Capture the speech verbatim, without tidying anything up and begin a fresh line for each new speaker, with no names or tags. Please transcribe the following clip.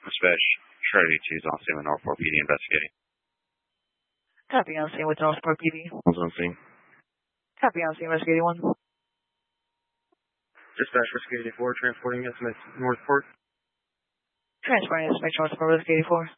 Dispatch, Trinity two is on scene with Northport P D investigating.
Copy on scene with Northport P D.
Who's on scene?
Copy on scene investigating one.
Dispatch Rescue eighty-four, transporting S M S Northport.
Transporting S M S Northport Rescue eighty-four.